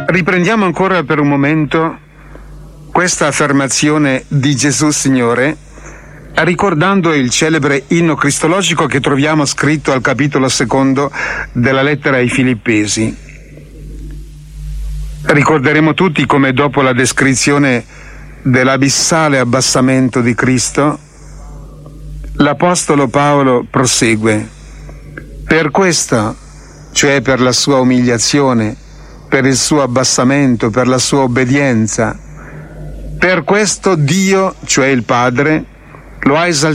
Riprendiamo ancora per un momento questa affermazione di Gesù Signore, ricordando il celebre inno cristologico che troviamo scritto al capitolo 2 della lettera ai Filippesi. Ricorderemo tutti come dopo la descrizione dell'abissale abbassamento di Cristo, l'Apostolo Paolo prosegue: per questo, cioè per la sua umiliazione, per il suo abbassamento, per la sua obbedienza, per questo Dio, cioè il Padre, lo ha esaltato